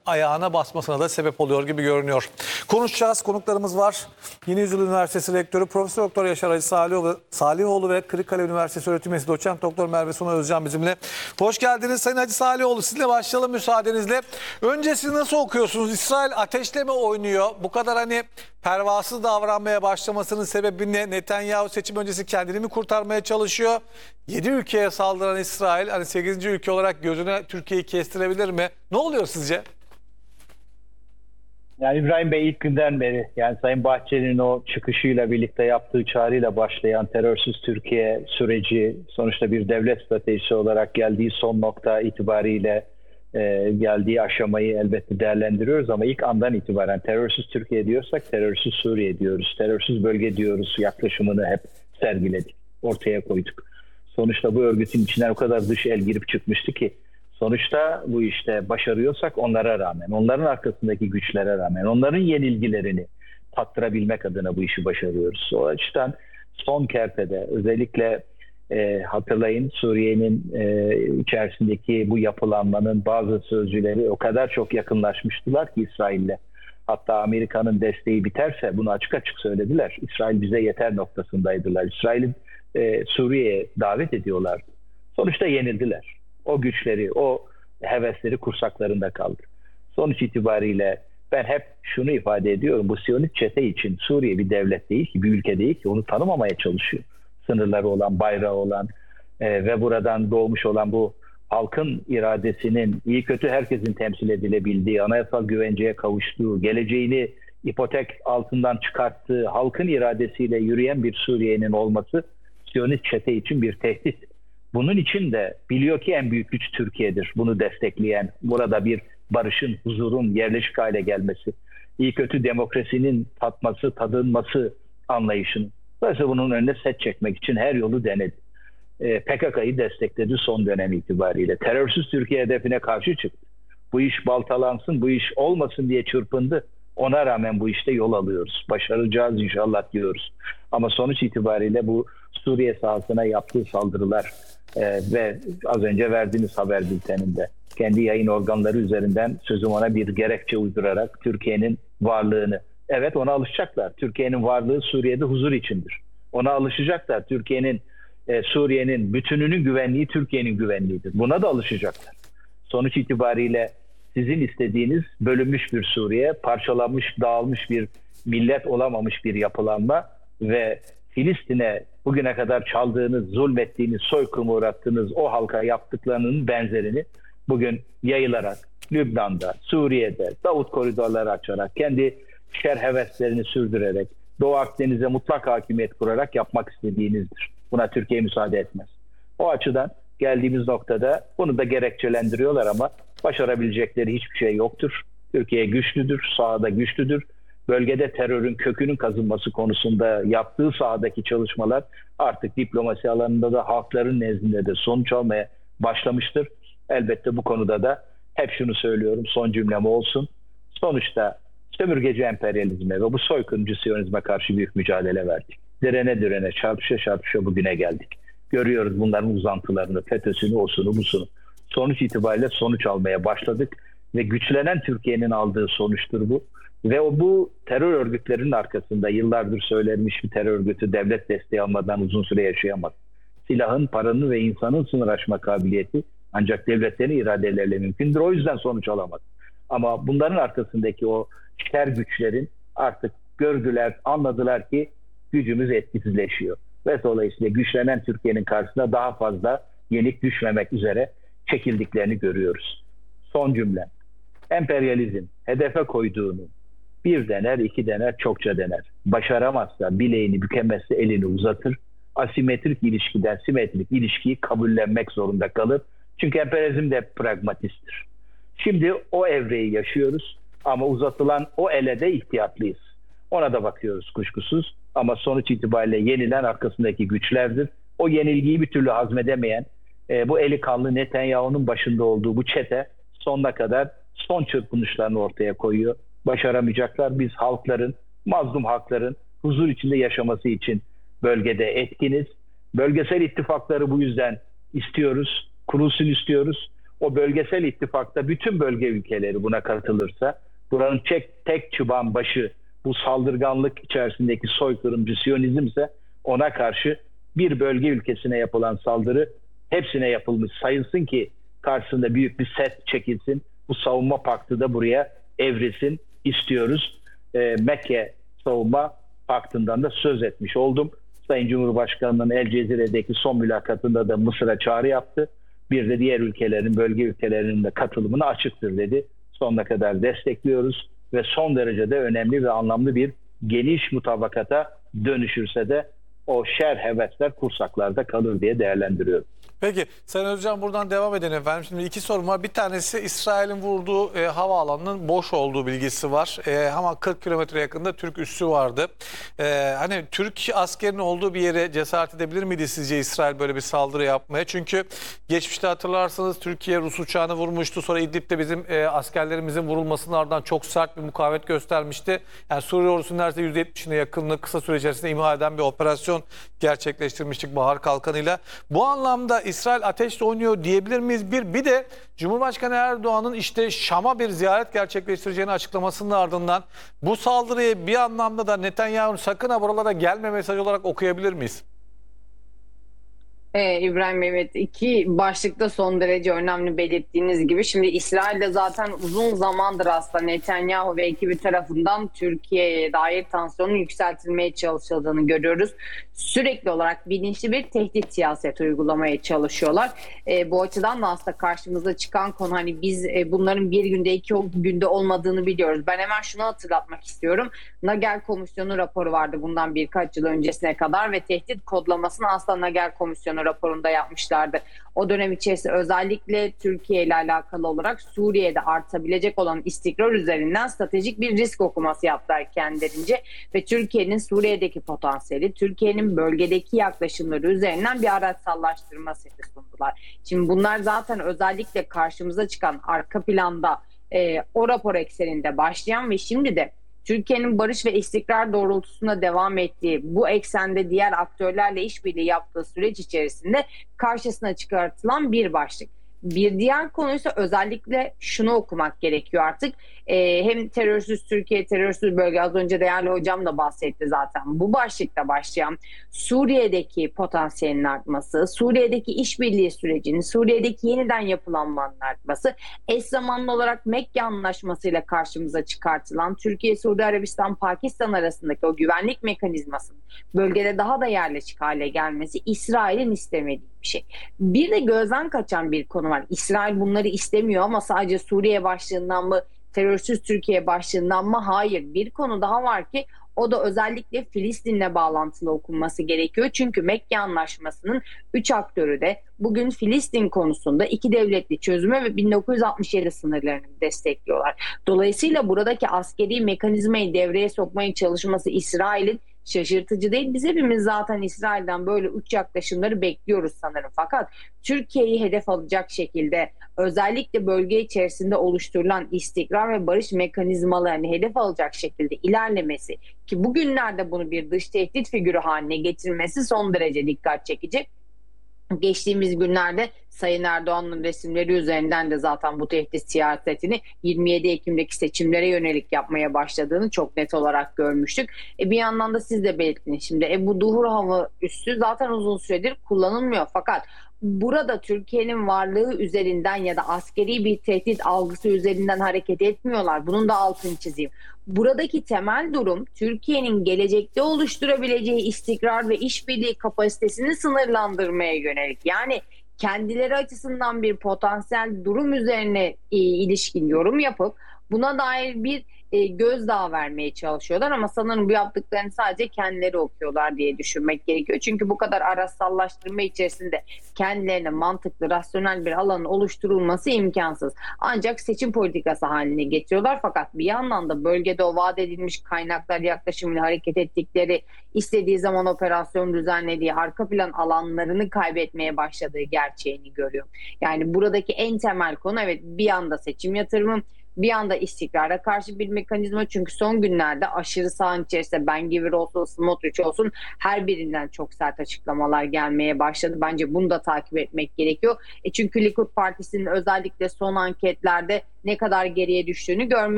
ayağına basmasına da sebep oluyor gibi görünüyor. Konuşacağız. Konuklarımız var. Yeni Yüzyıl Üniversitesi Rektörü Profesör Doktor Yaşar Hacı Salihoğlu ve Kırıkkale Üniversitesi Öğretim Üyesi Doçent Doktor Merve Suna Özcan bizimle. Hoş geldiniz Sayın Hacı Salihoğlu. Sizinle başlayalım müsaadenizle. Önce siz nasıl okuyorsunuz? İsrail ateşle mi oynuyor? Bu kadar pervasız davranmaya başlamasının sebebi ne? Netanyahu seçim öncesi kendini mi kurtarmaya çalışıyor? 7 ülkeye saldıran İsrail 8. ülke olarak gözüne Türkiye'yi kestirebilir mi? Ne oluyor sizce? Yani İbrahim Bey ilk günden beri Sayın Bahçeli'nin o çıkışıyla birlikte yaptığı çağrıyla başlayan terörsüz Türkiye süreci sonuçta bir devlet stratejisi olarak geldiği son nokta itibariyle geldiği aşamayı elbette değerlendiriyoruz ama ilk andan itibaren terörsüz Türkiye diyorsak terörsüz Suriye diyoruz, terörsüz bölge diyoruz yaklaşımını hep sergiledik, ortaya koyduk. Sonuçta bu örgütün içinden o kadar dış el girip çıkmıştı ki sonuçta bu işte başarıyorsak onlara rağmen, onların arkasındaki güçlere rağmen, onların yenilgilerini tattırabilmek adına bu işi başarıyoruz. O açıdan son kertede özellikle hatırlayın Suriye'nin içerisindeki bu yapılanmanın bazı sözcüleri o kadar çok yakınlaşmıştılar ki İsrail'le. Hatta Amerika'nın desteği biterse bunu açık açık söylediler. İsrail bize yeter noktasındaydılar. İsrail'i Suriye'ye davet ediyorlardı. Sonuçta yenildiler. O güçleri, o hevesleri kursaklarında kaldı. Sonuç itibariyle ben hep şunu ifade ediyorum. Bu Siyonist çete için Suriye bir devlet değil ki, bir ülke değil ki. Onu tanımamaya çalışıyor. Sınırları olan, bayrağı olan ve buradan doğmuş olan bu halkın iradesinin iyi kötü herkesin temsil edilebildiği, anayasal güvenceye kavuştuğu, geleceğini ipotek altından çıkarttığı, halkın iradesiyle yürüyen bir Suriye'nin olması Siyonist çete için bir tehdit. Bunun için de biliyor ki en büyük güç Türkiye'dir. Bunu destekleyen, burada bir barışın, huzurun yerleşik hale gelmesi, iyi kötü demokrasinin tatması, tadılması anlayışının. Dolayısıyla bunun önüne set çekmek için her yolu denedi. PKK'yı destekledi son dönem itibariyle. Terörsüz Türkiye hedefine karşı çıktı. Bu iş baltalansın, bu iş olmasın diye çırpındı. Ona rağmen bu işte yol alıyoruz. Başaracağız inşallah diyoruz. Ama sonuç itibariyle bu Suriye sahasına yaptığı saldırılar ve az önce verdiğiniz haber bülteninde kendi yayın organları üzerinden sözüm ona bir gerekçe uydurarak Türkiye'nin varlığını, evet ona alışacaklar. Türkiye'nin varlığı Suriye'de huzur içindir. Ona alışacaklar. Türkiye'nin, Suriye'nin bütününün güvenliği Türkiye'nin güvenliğidir. Buna da alışacaklar. Sonuç itibariyle sizin istediğiniz bölünmüş bir Suriye, parçalanmış, dağılmış bir millet olamamış bir yapılanma ve Filistin'e bugüne kadar çaldığınız, zulmettiğiniz, soykırıma uğrattığınız o halka yaptıklarının benzerini bugün yayılarak Lübnan'da, Suriye'de, Davut koridorları açarak, kendi şer heveslerini sürdürerek, Doğu Akdeniz'e mutlak hakimiyet kurarak yapmak istediğinizdir. Buna Türkiye müsaade etmez. O açıdan geldiğimiz noktada bunu da gerekçelendiriyorlar ama başarabilecekleri hiçbir şey yoktur. Türkiye güçlüdür, sahada güçlüdür. Bölgede terörün kökünün kazınması konusunda yaptığı sahadaki çalışmalar artık diplomasi alanında da halkların nezdinde de sonuç almaya başlamıştır. Elbette bu konuda da hep şunu söylüyorum, son cümlem olsun. Sonuçta sömürgeci emperyalizme ve bu soykırımcı Siyonizme karşı büyük mücadele verdik. Direne direne, çarpışa çarpışa bugüne geldik. Görüyoruz bunların uzantılarını, FETÖ'sünü, osunu, busunu. Sonuç itibariyle sonuç almaya başladık ve güçlenen Türkiye'nin aldığı sonuçtur bu. Ve bu terör örgütlerinin arkasında yıllardır söylenmiş bir terör örgütü devlet desteği almadan uzun süre yaşayamaz. Silahın, paranın ve insanın sınır aşma kabiliyeti ancak devletlerin iradeleriyle mümkündür. O yüzden sonuç alamaz. Ama bunların arkasındaki o şer güçlerin artık gördüler, anladılar ki gücümüz etkisizleşiyor. Ve dolayısıyla güçlenen Türkiye'nin karşısına daha fazla yenik düşmemek üzere çekildiklerini görüyoruz. Son cümlem. Emperyalizm hedefe koyduğunu bir dener, iki dener, çokça dener. Başaramazsa, bileğini bükemezse elini uzatır. Asimetrik ilişkiden simetrik ilişkiyi kabullenmek zorunda kalır. Çünkü emperyalizm de pragmatisttir. Şimdi o evreyi yaşıyoruz ama uzatılan o ele de ihtiyatlıyız. Ona da bakıyoruz kuşkusuz ama sonuç itibariyle yenilen arkasındaki güçlerdir. O yenilgiyi bir türlü hazmedemeyen, bu eli kanlı Netanyahu'nun başında olduğu bu çete sonuna kadar son çırpınışlarını ortaya koyuyor. Başaramayacaklar. Biz halkların, mazlum halkların huzur içinde yaşaması için bölgede etkiniz. Bölgesel ittifakları bu yüzden istiyoruz. Kurulsun istiyoruz. o bölgesel ittifakta bütün bölge ülkeleri buna katılırsa, buranın tek çıban başı bu saldırganlık içerisindeki soykırımcı Siyonizmse, ona karşı bir bölge ülkesine yapılan saldırı hepsine yapılmış sayılsın ki karşısında büyük bir set çekilsin. Bu savunma paktı da buraya evrilsin istiyoruz. Mekke Savunma Paktı'ndan da söz etmiş oldum. Sayın Cumhurbaşkanı'nın El Cezire'deki son mülakatında da Mısır'a çağrı yaptı. Bir de diğer ülkelerin, bölge ülkelerinin de katılımına açıktır dedi. Sonuna kadar destekliyoruz ve son derece de önemli ve anlamlı bir geniş mutabakata dönüşürse de o şer hevesler kursaklarda kalır diye değerlendiriyorum. Peki Sayın Özcan, buradan devam edelim efendim. Şimdi iki sorum var. Bir tanesi, İsrail'in vurduğu havaalanının boş olduğu bilgisi var. Ama 40 kilometre yakında Türk üssü vardı. Hani Türk askerinin olduğu bir yere cesaret edebilir miydi sizce İsrail böyle bir saldırı yapmaya? Çünkü geçmişte hatırlarsanız Türkiye Rus uçağını vurmuştu. Sonra İdlib'de bizim askerlerimizin vurulmasının ardından çok sert bir mukavemet göstermişti. Yani Suriye ordusunun neredeyse %70'ine yakınını kısa süre içerisinde imha eden bir operasyon gerçekleştirmiştik Bahar Kalkanı'yla. Bu anlamda İsrail ateşle oynuyor diyebilir miyiz? Bir de Cumhurbaşkanı Erdoğan'ın işte Şam'a bir ziyaret gerçekleştireceğini açıklamasının ardından bu saldırıyı bir anlamda da Netanyahu'nun sakın ha buralara gelme mesajı olarak okuyabilir miyiz? İbrahim Mehmet, iki başlıkta son derece önemli belirttiğiniz gibi. Şimdi İsrail'de zaten uzun zamandır aslında Netanyahu ve ekibi tarafından Türkiye'ye dair tansiyonun yükseltilmeye çalışıldığını görüyoruz. Sürekli olarak bilinçli bir tehdit siyaseti uygulamaya çalışıyorlar. Bu açıdan da aslında karşımıza çıkan konu, hani biz bunların bir günde iki günde olmadığını biliyoruz. Ben hemen şunu hatırlatmak istiyorum. Nagel Komisyonu raporu vardı bundan birkaç yıl öncesine kadar ve tehdit kodlamasını aslında Nagel Komisyonu raporunda yapmışlardı. O dönem içerisinde özellikle Türkiye ile alakalı olarak Suriye'de artabilecek olan istikrar üzerinden stratejik bir risk okuması yaptılar kendilerince ve Türkiye'nin Suriye'deki potansiyeli, Türkiye'nin bölgedeki yaklaşımları üzerinden bir araçsallaştırma seti sundular. Şimdi bunlar zaten özellikle karşımıza çıkan arka planda o rapor ekseninde başlayan ve şimdi de Türkiye'nin barış ve istikrar doğrultusunda devam ettiği, bu eksende diğer aktörlerle işbirliği yaptığı süreç içerisinde karşısına çıkartılan bir başlık. Bir diğer konu ise özellikle şunu okumak gerekiyor artık. Hem terörsüz Türkiye, terörsüz bölge, az önce değerli hocam da bahsetti zaten. Bu başlıkta başlayan Suriye'deki potansiyelin artması, Suriye'deki işbirliği sürecinin, Suriye'deki yeniden yapılanmanın artması, eş zamanlı olarak Mekke Anlaşması'yla karşımıza çıkartılan Türkiye, Suudi Arabistan, Pakistan arasındaki o güvenlik mekanizmasının bölgede daha da yerleşik hale gelmesi İsrail'in istemediği bir şey. Bir de gözden kaçan bir konu var. İsrail bunları istemiyor ama sadece Suriye başlığından mı, terörsüz Türkiye başlığından mı? Hayır. Bir konu daha var ki o da özellikle Filistin'le bağlantılı okunması gerekiyor. Çünkü Mekke Anlaşması'nın 3 aktörü de bugün Filistin konusunda iki devletli çözüme ve 1967 sınırlarını destekliyorlar. Dolayısıyla buradaki askeri mekanizmayı devreye sokmaya çalışması İsrail'in şaşırtıcı değil. Biz hepimiz zaten İsrail'den böyle uç yaklaşımları bekliyoruz sanırım. Fakat Türkiye'yi hedef alacak şekilde özellikle bölge içerisinde oluşturulan istikrar ve barış mekanizmalarını hedef alacak şekilde ilerlemesi, ki bugünlerde bunu bir dış tehdit figürü haline getirmesi son derece dikkat çekici. Geçtiğimiz günlerde Sayın Erdoğan'ın resimleri üzerinden de zaten bu tehdit siyasetini 27 Ekim'deki seçimlere yönelik yapmaya başladığını çok net olarak görmüştük. Bir yandan da siz de belirttiniz. Şimdi bu Duhur Hava Üssü zaten uzun süredir kullanılmıyor. Fakat burada Türkiye'nin varlığı üzerinden ya da askeri bir tehdit algısı üzerinden hareket etmiyorlar. Bunun da altını çizeyim. Buradaki temel durum Türkiye'nin gelecekte oluşturabileceği istikrar ve işbirliği kapasitesini sınırlandırmaya yönelik. Yani kendileri açısından bir potansiyel durum üzerine ilişkin yorum yapıp buna dair bir gözdağı vermeye çalışıyorlar ama sanırım bu yaptıklarını sadece kendileri okuyorlar diye düşünmek gerekiyor. Çünkü bu kadar araçsallaştırma içerisinde kendilerine mantıklı, rasyonel bir alanın oluşturulması imkansız. Ancak seçim politikası haline getiriyorlar. Fakat bir yandan da bölgede o vaat edilmiş kaynaklar yaklaşımıyla hareket ettikleri, istediği zaman operasyon düzenlediği, arka plan alanlarını kaybetmeye başladığı gerçeğini görüyor. Yani buradaki en temel konu, evet, bir yanda seçim yatırımı, bir anda istikrara karşı bir mekanizma. Çünkü son günlerde aşırı sağın içerisinde Ben-Gvir olsun, Smotrich olsun her birinden çok sert açıklamalar gelmeye başladı. Bence bunu da takip etmek gerekiyor. Çünkü Likud Partisi'nin özellikle son anketlerde ne kadar geriye düştüğünü görmek